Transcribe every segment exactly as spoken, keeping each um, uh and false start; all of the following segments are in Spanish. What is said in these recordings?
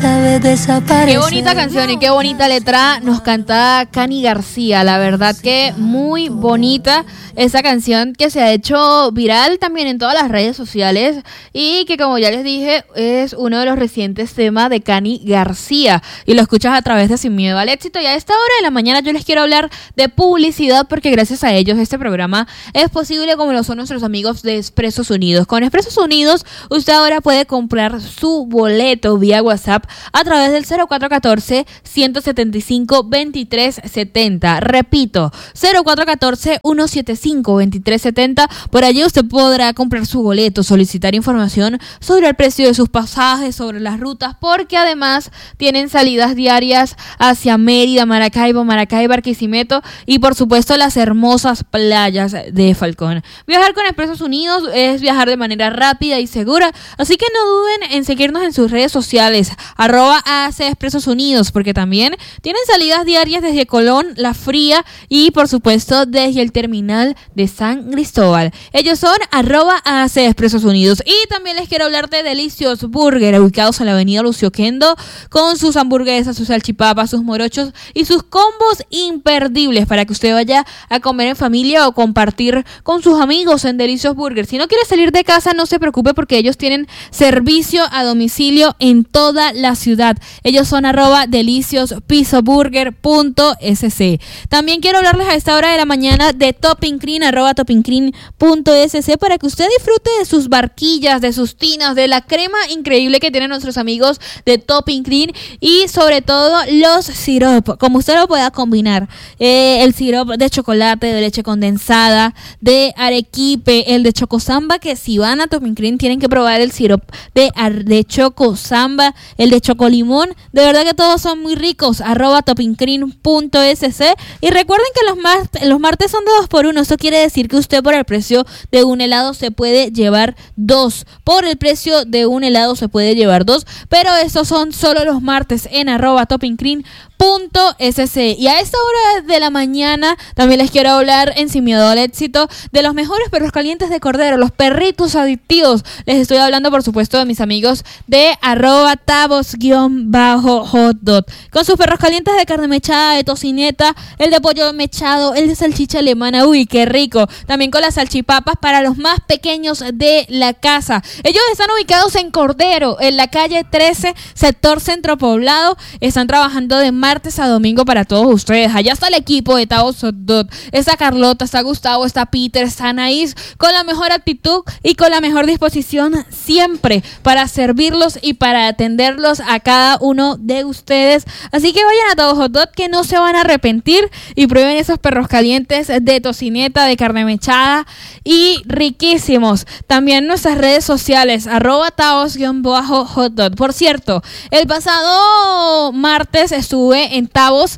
sabes desaparecer. Qué bonita canción y qué bonita letra nos canta Cani García. La verdad que muy bonita esa canción que se ha hecho viral también en todas las redes sociales y que, como ya les dije, es uno de los recientes temas de Cani García y lo escuchas a través de Sin Miedo al Éxito. Y a esta hora de la mañana yo les quiero hablar de publicidad porque gracias a ellos este programa es posible, como lo son nuestros amigos de Expresos Unidos. Con Expresos Unidos usted ahora puede comprar su boleto vía WhatsApp a través del cero cuatro uno cuatro, uno siete cinco, dos tres siete cero. Repito, cero cuatro uno cuatro, uno siete cinco, dos tres siete cero. Por allí usted podrá comprar su boleto, solicitar información sobre el precio de sus pasajes, sobre las rutas, porque además tienen salidas diarias hacia Mérida, Maracaibo, Maracay, Barquisimeto y por supuesto las hermosas playas de Falcón. Viajar con Expresos Unidos es viajar de manera rápida y segura, así que no duden en seguirnos en sus redes sociales, arroba A A C Expresos Unidos, porque también tienen salidas diarias desde Colón, La Fría y por supuesto desde el terminal de San Cristóbal. Ellos son arroba A A C Expresos Unidos. Y también les quiero hablar de Delicios Burger, ubicados en la avenida Lucio Quendo, con sus hamburguesas, sus salchipapas, sus morochos y sus combos imperdibles para que usted vaya a comer en familia o compartir con sus amigos en Delicios Burger. Si no quiere salir de casa, no se preocupe porque ellos tienen servicio a domicilio en toda la ciudad. Ellos son arroba deliciospisoburger.sc. También quiero hablarles a esta hora de la mañana de Topping Cream, arroba toppingcream.sc, para que usted disfrute de sus barquillas, de sus tinas, de la crema increíble que tienen nuestros amigos de Topping Cream y sobre todo los sirops, como usted lo pueda combinar. Eh, el sirop de chocolate, de leche condensada, de arequipe, el de chocosamba, que si van a Topping Cream tienen que probar el sirop de, de chocosamba, el de chocolimón. De verdad que todos son muy ricos. Arroba toppingcream.sc. Y recuerden que los, mar- los martes son de dos por uno. Eso quiere decir que usted por el precio de un helado se puede llevar dos. Por el precio de un helado se puede llevar dos. Pero estos son solo los martes en arroba toppingcream.sc. Y a esta hora de la mañana también les quiero hablar en Sin Miedo al Éxito de los mejores perros calientes de Cordero, los perritos adictivos. Les estoy hablando por supuesto de mis amigos de arroba tabos-hotdog, con sus perros calientes de carne mechada, de tocineta, el de pollo mechado, el de salchicha alemana, uy, qué rico. También con las salchipapas para los más pequeños de la casa. Ellos están ubicados en Cordero, en la calle trece, sector Centro Poblado. Están trabajando de martes a domingo para todos ustedes. Allá está el equipo de Tabos Hot Dog. Está Carlota, está Gustavo, está Peter, está Anaís, con la mejor actitud y con la mejor disposición siempre para servirlos y para atenderlos a cada uno de ustedes. Así que vayan a Tabos Hot Dog, que no se van a arrepentir, y prueben esos perros calientes de tocineta, de carne mechada y riquísimos. También nuestras redes sociales, arroba tabos-hot dog. Por cierto, el pasado martes estuve en Tabos,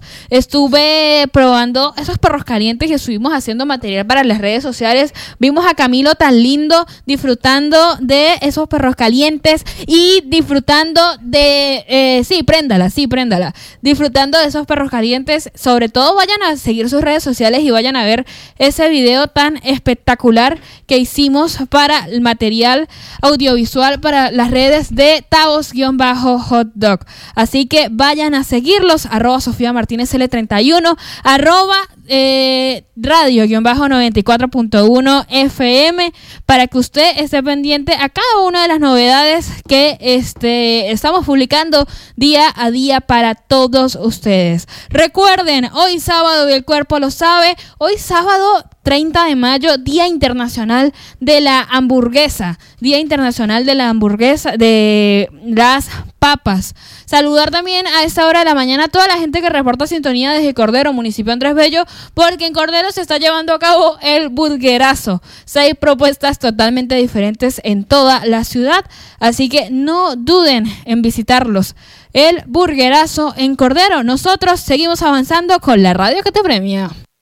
estuve probando esos perros calientes y estuvimos haciendo material para las redes sociales. Vimos a Camilo tan lindo disfrutando de esos perros calientes y disfrutando de, eh, sí, préndala, sí, préndala, disfrutando de esos perros calientes. Sobre todo vayan a seguir sus redes sociales y vayan a ver ese video tan espectacular que hicimos para el material audiovisual para las redes de Tabos-Hot Dog. Así que vayan a seguirlos, arroba Sofía Martínez L treinta y uno, arroba eh, radio-noventa y cuatro punto uno F M, para que usted esté pendiente a cada una de las novedades que este, estamos publicando día a día para todos ustedes. Recuerden, hoy sábado, y el cuerpo lo sabe, hoy sábado treinta de mayo, Día Internacional de la Hamburguesa, Día Internacional de la Hamburguesa, de las papas. Saludar también a esta hora de la mañana a toda la gente que reporta sintonía desde Cordero, municipio Andrés Bello, porque en Cordero se está llevando a cabo el burguerazo. Seis propuestas totalmente diferentes en toda la ciudad, así que no duden en visitarlos. El burguerazo en Cordero. Nosotros seguimos avanzando con la radio que te premia.